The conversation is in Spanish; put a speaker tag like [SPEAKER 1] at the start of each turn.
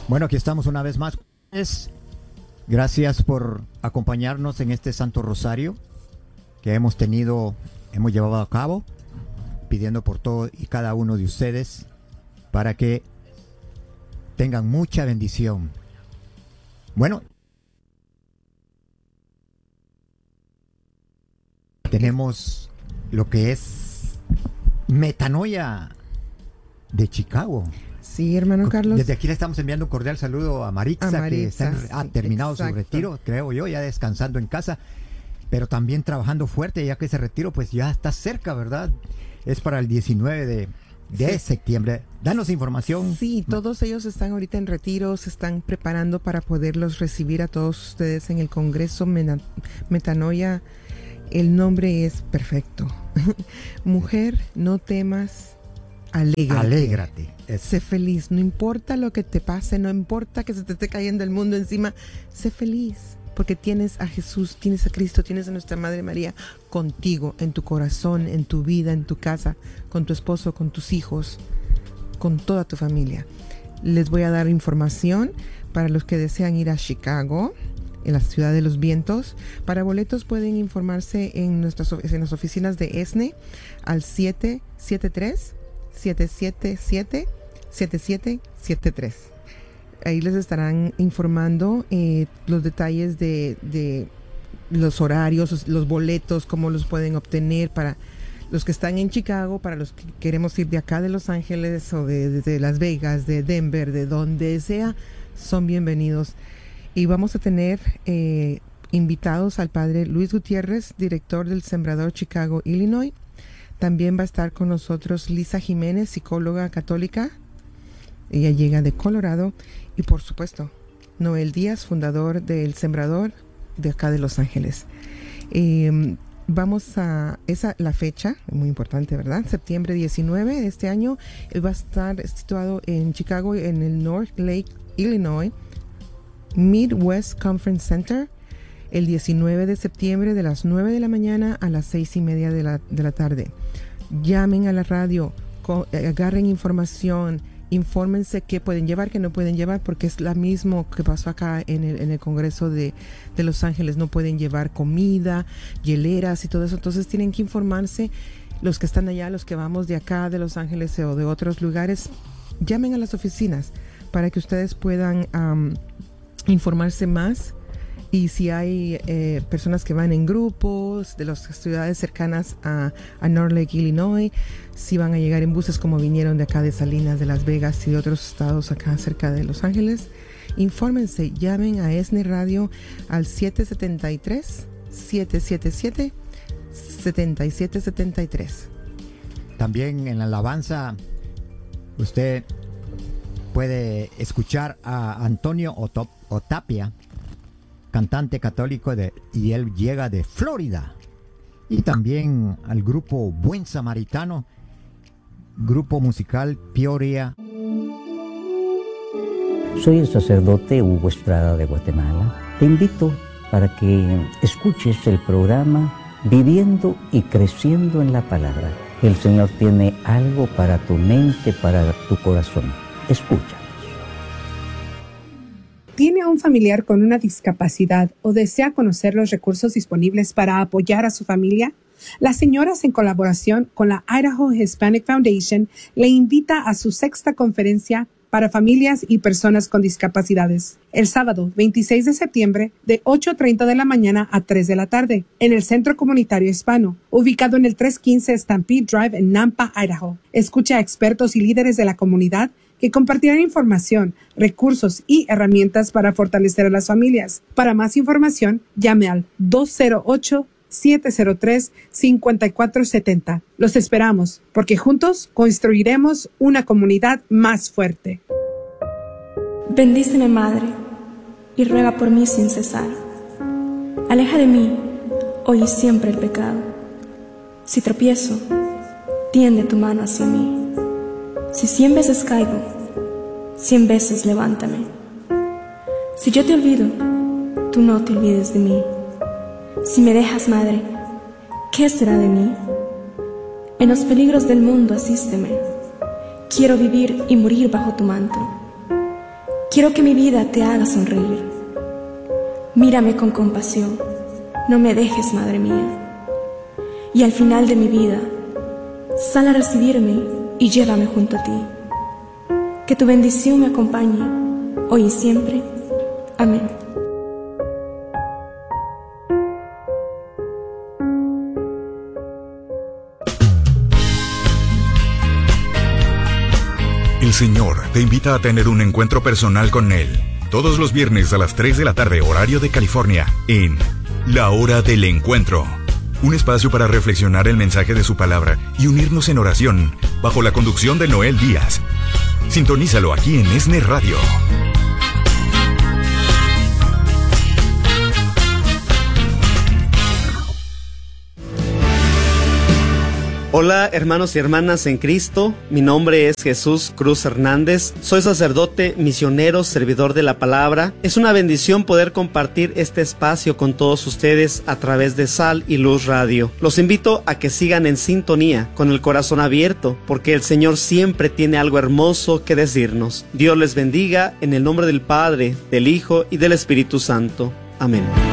[SPEAKER 1] Bueno, aquí estamos una vez más. Gracias por acompañarnos en este Santo Rosario que hemos llevado a cabo, pidiendo por todo y cada uno de ustedes para que tengan mucha bendición. Bueno, tenemos lo que es Metanoia de Chicago.
[SPEAKER 2] Sí, hermano Carlos.
[SPEAKER 1] Desde aquí le estamos enviando un cordial saludo a Maritza, que ha terminado su retiro, creo yo, ya descansando en casa, pero también trabajando fuerte, ya que ese retiro pues ya está cerca, ¿verdad? Es para el 19 de septiembre. Danos información.
[SPEAKER 2] Sí, todos ellos están ahorita en retiro, se están preparando para poderlos recibir a todos ustedes en el Congreso Metanoia. El nombre es perfecto. Mujer, no temas, alégrate. Sé feliz, no importa lo que te pase, no importa que se te esté cayendo el mundo encima, sé feliz, porque tienes a Jesús, tienes a Cristo, tienes a nuestra Madre María contigo, en tu corazón, en tu vida, en tu casa, con tu esposo, con tus hijos, con toda tu familia. Les voy a dar información para los que desean ir a Chicago, en la ciudad de los vientos. Para boletos pueden informarse en las oficinas de ESNE al 773-777-7773. Ahí les estarán informando los detalles de los horarios, los boletos, cómo los pueden obtener para los que están en Chicago, para los que queremos ir de acá de Los Ángeles o de Las Vegas, de Denver, de donde sea, son bienvenidos. Y vamos a tener invitados al padre Luis Gutiérrez, director del Sembrador Chicago, Illinois. También va a estar con nosotros Lisa Jiménez, psicóloga católica. Ella llega de Colorado. Y por supuesto, Noel Díaz, fundador del Sembrador de acá de Los Ángeles. Vamos a la fecha, muy importante, ¿verdad? Septiembre 19 de este año. Él va a estar situado en Chicago, en el North Lake, Illinois, Midwest Conference Center, el 19 de septiembre de las 9 de la mañana a las 6:30 de la tarde. Llamen a la radio, agarren información, infórmense qué pueden llevar, qué no pueden llevar, porque es lo mismo que pasó acá en el Congreso de Los Ángeles. No pueden llevar comida, hieleras y todo eso, entonces tienen que informarse. Los que están allá, los que vamos de acá de Los Ángeles o de otros lugares, llamen a las oficinas para que ustedes puedan informarse más. Y si hay personas que van en grupos de las ciudades cercanas a North Lake, Illinois, si van a llegar en buses como vinieron de acá de Salinas, de Las Vegas y de otros estados acá cerca de Los Ángeles, infórmense, llamen a ESNE Radio al 773-777-7773.
[SPEAKER 1] También en la alabanza usted puede escuchar a Antonio Otapia, cantante católico y él llega de Florida. Y también al grupo Buen Samaritano, grupo musical Peoria.
[SPEAKER 3] Soy el sacerdote Hugo Estrada de Guatemala. Te invito para que escuches el programa Viviendo y Creciendo en la Palabra. El Señor tiene algo para tu mente, para tu corazón. Escucha.
[SPEAKER 4] ¿Tiene a un familiar con una discapacidad o desea conocer los recursos disponibles para apoyar a su familia? Las señoras, en colaboración con la Idaho Hispanic Foundation, le invita a su 6ª conferencia para familias y personas con discapacidades, el sábado 26 de septiembre de 8:30 de la mañana a 3 de la tarde, en el Centro Comunitario Hispano, ubicado en el 315 Stampede Drive en Nampa, Idaho. Escucha a expertos y líderes de la comunidad que compartirán información, recursos y herramientas para fortalecer a las familias. Para más información, llame al 208-703-5470. Los esperamos, porque juntos construiremos una comunidad más fuerte.
[SPEAKER 5] Bendíceme, Madre, y ruega por mí sin cesar. Aleja de mí, hoy y siempre, el pecado. Si tropiezo, tiende tu mano hacia mí. Si 100 veces caigo, 100 veces levántame. Si yo te olvido, tú no te olvides de mí. Si me dejas, Madre, ¿qué será de mí? En los peligros del mundo asísteme. Quiero vivir y morir bajo tu manto. Quiero que mi vida te haga sonreír. Mírame con compasión, no me dejes, Madre mía. Y al final de mi vida, sal a recibirme y llévame junto a ti. Que tu bendición me acompañe, hoy y siempre. Amén.
[SPEAKER 6] El Señor te invita a tener un encuentro personal con Él todos los viernes a las 3 de la tarde, horario de California, en La Hora del Encuentro. Un espacio para reflexionar el mensaje de su palabra y unirnos en oración, bajo la conducción de Noel Díaz. Sintonízalo aquí en ESNE Radio.
[SPEAKER 7] Hola hermanos y hermanas en Cristo, mi nombre es Jesús Cruz Hernández, soy sacerdote, misionero, servidor de la palabra. Es una bendición poder compartir este espacio con todos ustedes a través de Sal y Luz Radio. Los invito a que sigan en sintonía, con el corazón abierto, porque el Señor siempre tiene algo hermoso que decirnos. Dios les bendiga en el nombre del Padre, del Hijo y del Espíritu Santo. Amén.